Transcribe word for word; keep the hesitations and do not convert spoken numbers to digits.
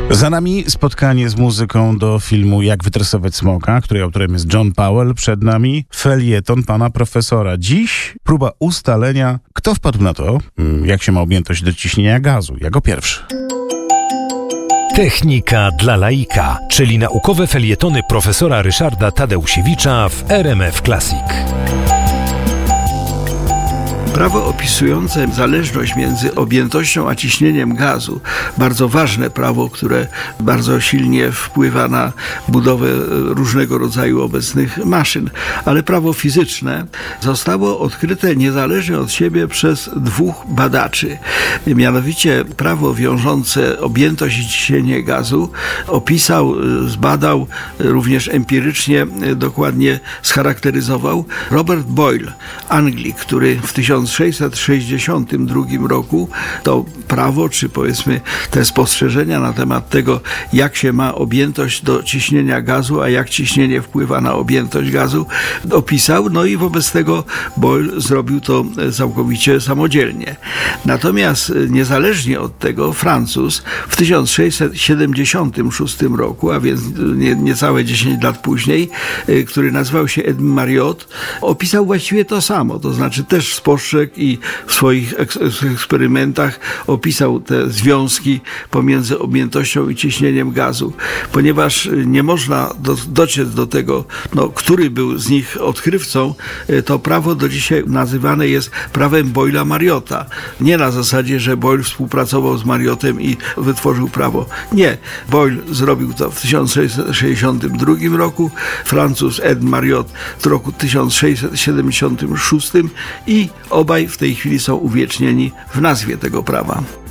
Za nami spotkanie z muzyką do filmu Jak wytresować smoka, której autorem jest John Powell. Przed nami felieton pana profesora. Dziś próba ustalenia, kto wpadł na to, jak się ma objętość do ciśnienia gazu, jako pierwszy. Technika dla laika, czyli naukowe felietony profesora Ryszarda Tadeusiewicza w R M F Classic. Prawo opisujące zależność między objętością a ciśnieniem gazu, bardzo ważne prawo, które bardzo silnie wpływa na budowę różnego rodzaju obecnych maszyn, ale prawo fizyczne zostało odkryte niezależnie od siebie przez dwóch badaczy. Mianowicie prawo wiążące objętość i ciśnienie gazu opisał, zbadał, również empirycznie dokładnie scharakteryzował Robert Boyle, Anglik, który w tysiąc sześćset sześćdziesiątym drugim roku to prawo, czy powiedzmy te spostrzeżenia na temat tego, jak się ma objętość do ciśnienia gazu, a jak ciśnienie wpływa na objętość gazu, opisał, no i wobec tego Boyle zrobił to całkowicie samodzielnie. Natomiast niezależnie od tego Francuz w tysiąc sześćset siedemdziesiątym szóstym roku, a więc nie, niecałe dziesięć lat później, który nazywał się Edmund Marriott, opisał właściwie to samo, to znaczy też spostrzegł i w swoich eksperymentach opisał te związki pomiędzy objętością i ciśnieniem gazu. Ponieważ nie można do, dociec do tego, no, który był z nich odkrywcą, to prawo do dzisiaj nazywane jest prawem Boyla-Marriotta. Nie na zasadzie, że Boyle współpracował z Marriottem i wytworzył prawo. Nie. Boyle zrobił to w tysiąc sześćset sześćdziesiątym drugim roku, Francuz Edmund Marriott w roku tysiąc sześćset siedemdziesiątym szóstym i obaj w tej chwili są uwiecznieni w nazwie tego prawa.